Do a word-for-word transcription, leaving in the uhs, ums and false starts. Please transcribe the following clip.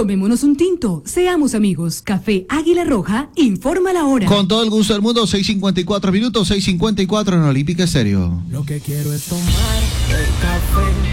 Tomémonos un tinto, seamos amigos. Café Águila Roja, informa la hora. Con todo el gusto del mundo, seis cincuenta y cuatro minutos, seis cincuenta y cuatro en Olímpica Estéreo. Lo que quiero es tomar el café.